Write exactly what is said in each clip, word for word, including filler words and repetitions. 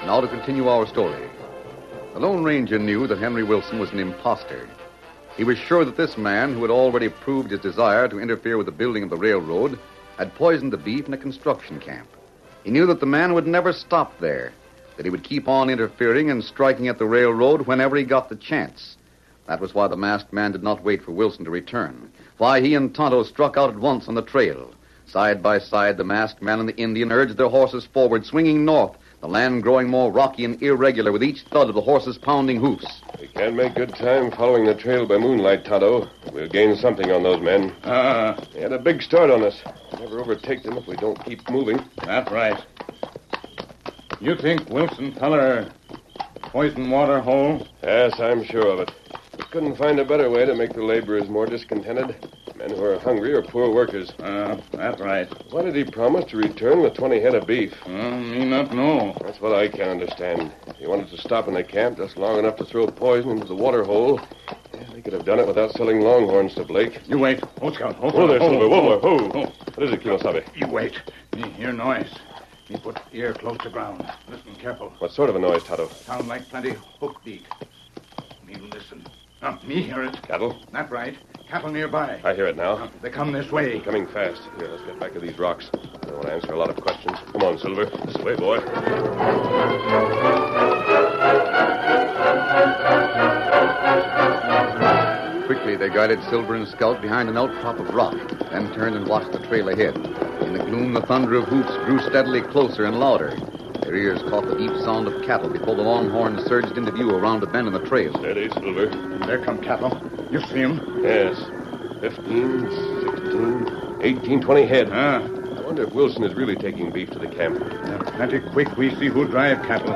Now to continue our story. The Lone Ranger knew that Henry Wilson was an imposter. He was sure that this man, who had already proved his desire to interfere with the building of the railroad, had poisoned the beef in a construction camp. He knew that the man would never stop there, that he would keep on interfering and striking at the railroad whenever he got the chance. That was why the masked man did not wait for Wilson to return, why he and Tonto struck out at once on the trail. Side by side, the masked man and the Indian urged their horses forward, swinging north, the land growing more rocky and irregular with each thud of the horses' pounding hoofs. We can't make good time following the trail by moonlight, Tonto. We'll gain something on those men. Ah. Uh, they had a big start on us. We'll never overtake them if we don't keep moving. That's right. You think Wilson feller poison water hole? Yes, I'm sure of it. We couldn't find a better way to make the laborers more discontented. Men who are hungry or poor workers. Ah, uh, that's right. Why did he promise to return with twenty head of beef? Uh, me not know. That's what I can't understand. He wanted to stop in the camp just long enough to throw poison into the water hole. Yeah, they could have done it without selling longhorns to Blake. You wait. Oh, Scout. Oh, oh there, Silver. Whoa, whoa, whoa. whoa. What is it, Kimosabe? You wait. Me hear noise. Me put ear close to ground. Listen careful. What sort of a noise, Tonto? Sound like plenty hoof beat. Me listen. Now, me hear it. Cattle? That's right. Cattle nearby. I hear it now. Uh, they come this way. Coming fast. Here, let's get back to these rocks. I don't want to answer a lot of questions. Come on, Silver. This way, boy. Quickly, they guided Silver and Scout behind an outcrop of rock, then turned and watched the trail ahead. In the gloom, the thunder of hoofs grew steadily closer and louder. Their ears caught the deep sound of cattle before the longhorns surged into view around a bend in the trail. Steady, Silver. There come cattle. You see them? Yes. Fifteen, sixteen, eighteen, twenty head. Ah. I wonder if Wilson is really taking beef to the camp. Now, plenty quick we see who drive cattle.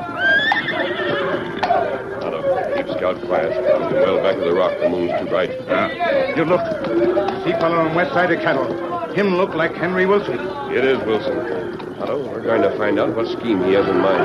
Tonto, keep Scout quiet. Keep him well back of the rock. The moon's too bright. Ah. You look. See fellow on west side of cattle. Him look like Henry Wilson. It is Wilson. Tonto, we're going to find out what scheme he has in mind.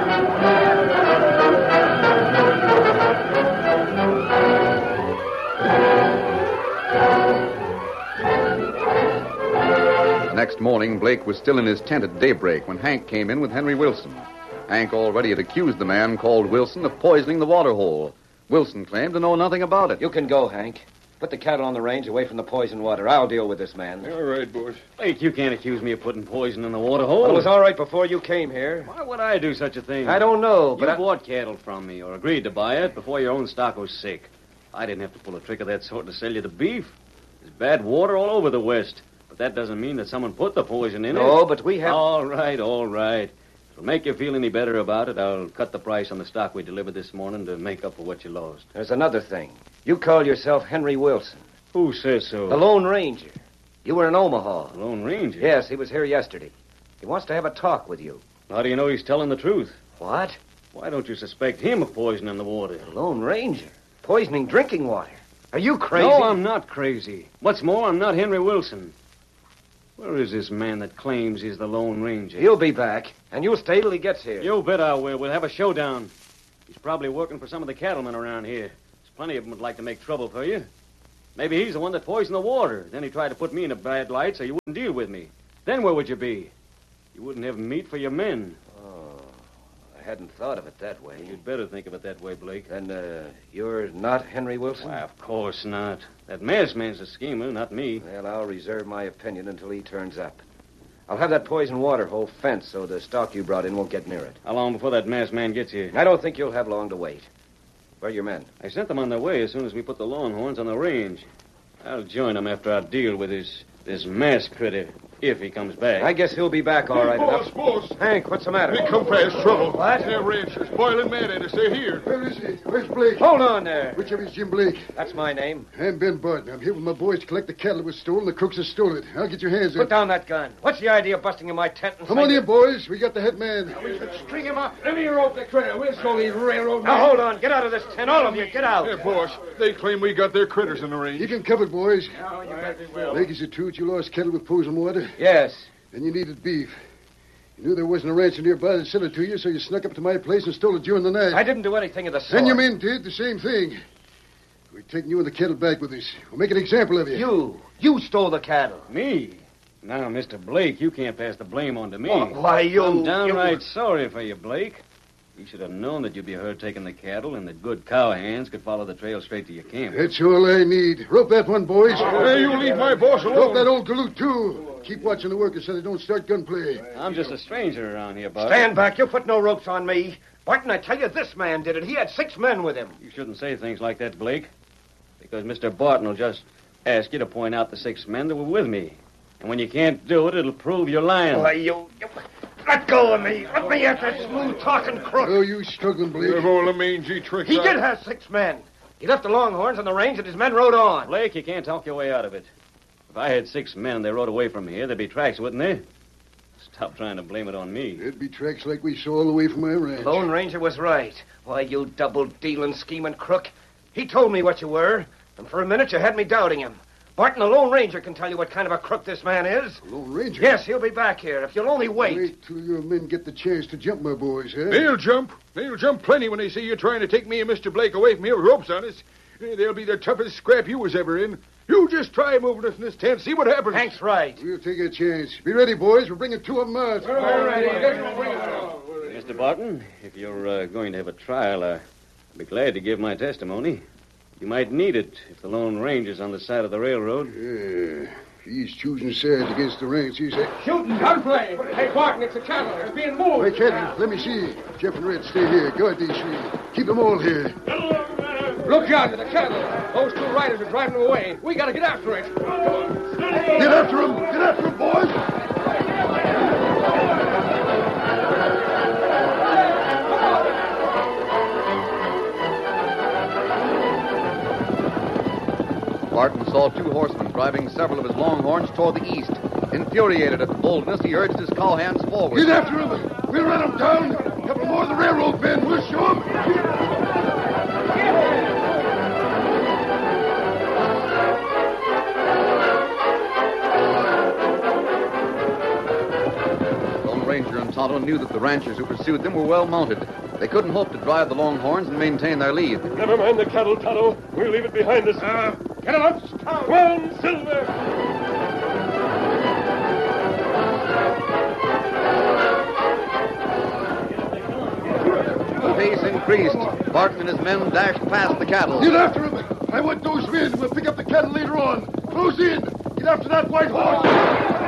The next morning, Blake was still in his tent at daybreak when Hank came in with Henry Wilson. Hank already had accused the man called Wilson of poisoning the water hole. Wilson claimed to know nothing about it. You can go, Hank. Put the cattle on the range away from the poison water. I'll deal with this man. All right, boys. Blake, you can't accuse me of putting poison in the water hole. Well, it was all right before you came here. Why would I do such a thing? I don't know, but You I... bought cattle from me or agreed to buy it before your own stock was sick. I didn't have to pull a trick of that sort to sell you the beef. There's bad water all over the West. But that doesn't mean that someone put the poison in it. No, but we have... All right, all right. If it'll make you feel any better about it, I'll cut the price on the stock we delivered this morning to make up for what you lost. There's another thing. You call yourself Henry Wilson. Who says so? The Lone Ranger. You were in Omaha. The Lone Ranger? Yes, he was here yesterday. He wants to have a talk with you. How do you know he's telling the truth? What? Why don't you suspect him of poisoning the water? The Lone Ranger? Poisoning drinking water? Are you crazy? No, I'm not crazy. What's more, I'm not Henry Wilson. Where is this man that claims he's the Lone Ranger? He'll be back, and you'll stay till he gets here. You bet I will. We'll have a showdown. He's probably working for some of the cattlemen around here. There's plenty of them would like to make trouble for you. Maybe he's the one that poisoned the water. Then he tried to put me in a bad light so you wouldn't deal with me. Then where would you be? You wouldn't have meat for your men. Oh, I hadn't thought of it that way. You'd better think of it that way, Blake. Then, uh, you're not Henry Wilson? Why, of course not. That masked man's a schemer, not me. Well, I'll reserve my opinion until he turns up. I'll have that poison water hole fenced so the stock you brought in won't get near it. How long before that masked man gets here? I don't think you'll have long to wait. Where are your men? I sent them on their way as soon as we put the longhorns on the range. I'll join them after I deal with this this masked critter, if he comes back. I guess he'll be back all right. Boss, enough. boss. Hank, what's the matter? They come fast trouble. What? Their ranch is boiling mad at us. They're here. Where is he? Where's Blake? Hold on there. Which of you's Jim Blake? That's my name. I'm Ben Barton. I'm here with my boys to collect the cattle that was stolen. The crooks have stolen it. I'll get your hands Put up. down that gun. What's the idea of busting in my tent and Come saying- on here, boys. We got the head man. We should string him up. Let me rope the critter. We'll show these railroad Now, hold on. Get out of this tent. All of you, get out. Hey, boss. They claim we got their critters in the range. You can cover it, boys. Oh, you bet they will. Blake, is it true that you lost cattle with poison water? Yes. Then you needed beef. You knew there wasn't a rancher nearby to sell it to you, so you snuck up to my place and stole it during the night. I didn't do anything of the sort. Then your men did the same thing. We're taking you and the cattle back with us. We'll make an example of you. You. You stole the cattle. Me? Now, Mister Blake, you can't pass the blame on to me. Oh, why, you... I'm downright you... sorry for you, Blake. You should have known that you'd be heard taking the cattle and that good cow hands could follow the trail straight to your camp. That's all I need. Rope that one, boys. Hey, you leave my boss alone. Rope that old galoot, too. Keep watching the workers so they don't start gunplay. I'm just a stranger around here, Bart. Stand back. You put no ropes on me. Barton, I tell you, this man did it. He had six men with him. You shouldn't say things like that, Blake. Because Mister Barton will just ask you to point out the six men that were with me. And when you can't do it, it'll prove you're lying. Why, you, you... Let go of me. Let me at that smooth-talking crook. Oh, you struggling, Blake. Of all the mangy tricks. He I... did have six men. He left the Longhorns on the range and his men rode on. Blake, you can't talk your way out of it. If I had six men and they rode away from here, there'd be tracks, wouldn't there? Stop trying to blame it on me. There'd be tracks like we saw all the way from my ranch. The Lone Ranger was right. Why, you double-dealing, scheming crook. He told me what you were, and for a minute you had me doubting him. Barton, the Lone Ranger, can tell you what kind of a crook this man is. Lone Ranger? Yes, he'll be back here if you'll only wait. Wait till your men get the chance to jump, my boys, huh? They'll jump. They'll jump plenty when they see you trying to take me and Mister Blake away from here with ropes on us. They'll be the toughest scrap you was ever in. You just try moving us in this tent. See what happens. Hank's right. We'll take a chance. Be ready, boys. We're bringing two of them out. All right. Mister Barton, if you're uh, going to have a trial, uh, I'd be glad to give my testimony. You might need it if the Lone Ranger's on the side of the railroad. Yeah. He's choosing sides against the ranch, he said. Shooting, gunplay. Hey, Barton, it's a cattle. It's being moved. Wait, Captain, let me see. Jeff and Red, stay here. Guard these three. Keep them all here. Look yonder, the cattle. Those two riders are driving them away. We gotta get after it. Come on. Get after them. Get after them, boys. Barton saw two horsemen driving several of his longhorns toward the east. Infuriated at the boldness, he urged his cowhands forward. Get after them. We'll run them down. A couple more of the railroad men. We'll show them. Lone Ranger and Tonto knew that the ranchers who pursued them were well mounted. They couldn't hope to drive the longhorns and maintain their lead. Never mind the cattle, Tonto. We'll leave it behind us. Uh, get him up. One silver. The pace increased. Barton and his men dashed past the cattle. Get after them. I want those men. We'll pick up the cattle later on. Close in. Get after that white horse.